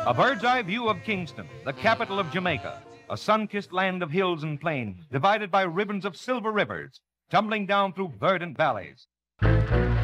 A bird's eye view of Kingston, the capital of Jamaica, a sun-kissed land of hills and plains, divided by ribbons of silver rivers, tumbling down through verdant valleys.